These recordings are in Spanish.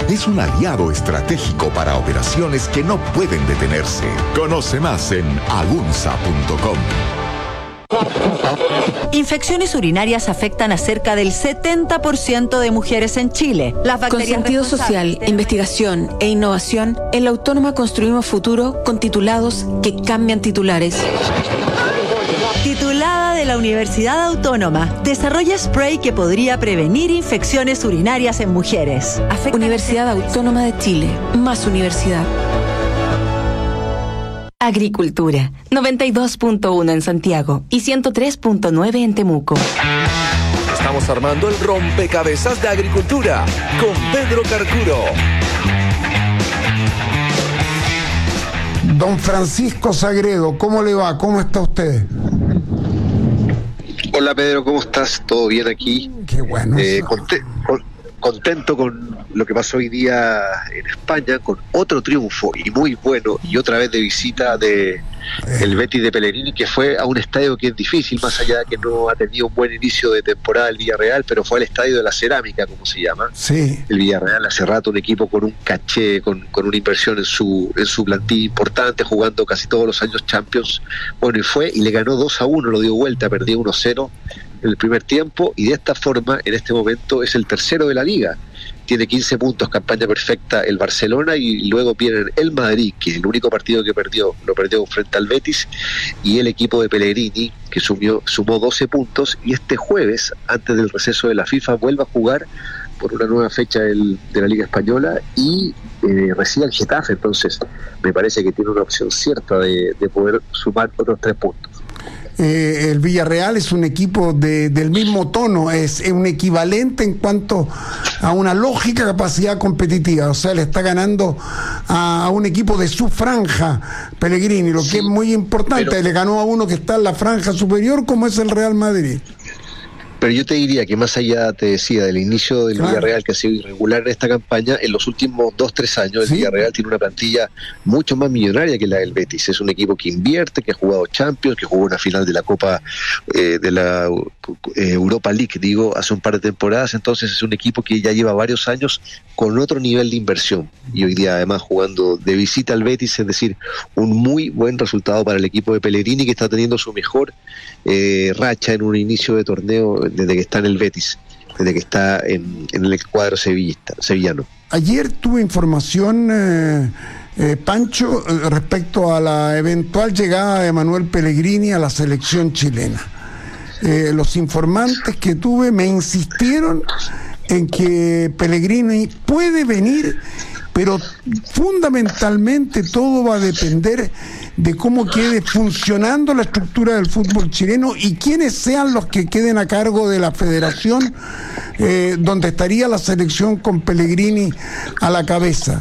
es un aliado estratégico para operaciones que no pueden detenerse. Conoce más en agunza.com. Infecciones urinarias afectan a cerca del 70% de mujeres en Chile. Con sentido social, investigación e innovación, en la Autónoma construimos futuro con titulados que cambian titulares. Titulada de la Universidad Autónoma, desarrolla spray que podría prevenir infecciones urinarias en mujeres. Universidad Autónoma de Chile, más universidad. Agricultura, 92.1 en Santiago y 103.9 en Temuco. Estamos armando el rompecabezas de agricultura con Pedro Carcuro. Don Francisco Sagredo, ¿cómo le va? ¿Cómo está usted? Hola Pedro, ¿cómo estás? ¿Todo bien aquí? Qué bueno. Contento con lo que pasó hoy día en España, con otro triunfo y muy bueno, y otra vez de visita de el Betis de Pellegrini, que fue a un estadio que es difícil, más allá de que no ha tenido un buen inicio de temporada el Villarreal, pero fue al estadio de la Cerámica, como se llama. Sí. El Villarreal hace rato un equipo con un caché, con una inversión en su plantilla importante, jugando casi todos los años Champions. Bueno, y fue y le ganó 2-1, lo dio vuelta, perdió 1-0 en el primer tiempo, y de esta forma en este momento es el tercero de la liga. Tiene 15 puntos, campaña perfecta el Barcelona, y luego viene el Madrid, que el único partido que lo perdió frente al Betis, y el equipo de Pellegrini, que sumó 12 puntos, y este jueves, antes del receso de la FIFA, vuelve a jugar por una nueva fecha de la Liga Española, y recibe al Getafe. Entonces me parece que tiene una opción cierta de poder sumar otros 3 puntos. El Villarreal es un equipo del mismo tono, es un equivalente en cuanto a una lógica capacidad competitiva, o sea, le está ganando a un equipo de su franja Pellegrini, lo que es muy importante, pero le ganó a uno que está en la franja superior, como es el Real Madrid. Pero yo te diría que más allá, te decía, del inicio del Villarreal, que ha sido irregular en esta campaña, en los últimos 2-3 años el Villarreal tiene una plantilla mucho más millonaria que la del Betis. Es un equipo que invierte, que ha jugado Champions, que jugó una final de la Copa de la Europa League, hace un par de temporadas. Entonces es un equipo que ya lleva varios años con otro nivel de inversión, y hoy día además jugando de visita al Betis, es decir, un muy buen resultado para el equipo de Pellegrini, que está teniendo su mejor racha en un inicio de torneo desde que está en el Betis, desde que está en el cuadro sevillano. Ayer tuve información, Pancho, respecto a la eventual llegada de Manuel Pellegrini a la selección chilena. Los informantes que tuve me insistieron en que Pellegrini puede venir, pero fundamentalmente todo va a depender de cómo quede funcionando la estructura del fútbol chileno y quiénes sean los que queden a cargo de la federación, donde estaría la selección con Pellegrini a la cabeza.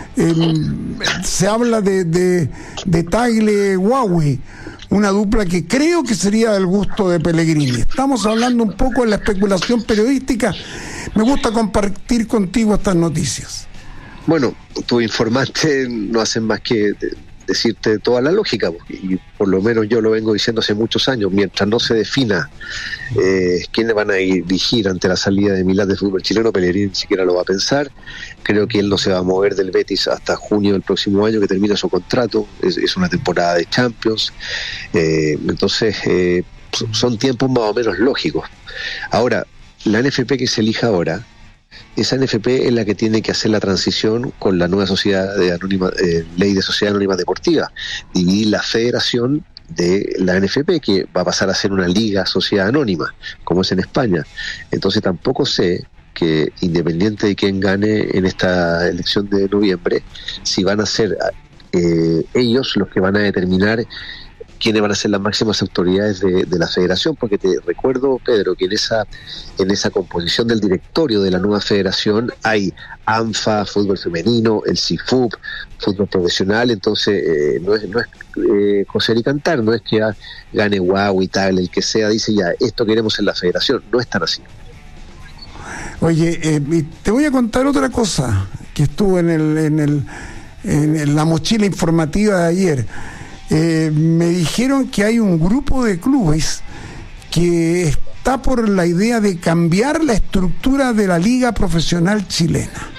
Se habla de Tagle Huawei, una dupla que creo que sería del gusto de Pellegrini. Estamos hablando un poco de la especulación periodística. Me gusta compartir contigo estas noticias. Bueno, tus informantes no hacen más que decirte toda la lógica, y por lo menos yo lo vengo diciendo hace muchos años. Mientras no se defina quiénes van a dirigir ante la salida de Milán del fútbol chileno, Pellegrini ni siquiera lo va a pensar. Creo que él no se va a mover del Betis hasta junio del próximo año, que termina su contrato. Es una temporada de Champions, entonces son tiempos más o menos lógicos. Ahora, la NFP que se elija ahora, esa NFP es la que tiene que hacer la transición con la nueva sociedad ley de sociedad anónima deportiva, dividir la federación de la NFP, que va a pasar a ser una liga sociedad anónima, como es en España. Entonces tampoco sé que, independiente de quién gane en esta elección de noviembre, si van a ser ellos los que van a determinar quiénes van a ser las máximas autoridades de la federación, porque te recuerdo, Pedro, que en esa composición del directorio de la nueva federación hay ANFA, fútbol femenino, el CIFUB, fútbol profesional. Entonces no es coser y cantar, no es que gane Guau y tal, el que sea dice ya, esto queremos en la federación, no es tan así. Oye, te voy a contar otra cosa que estuvo en la mochila informativa de ayer. Me dijeron que hay un grupo de clubes que está por la idea de cambiar la estructura de la liga profesional chilena.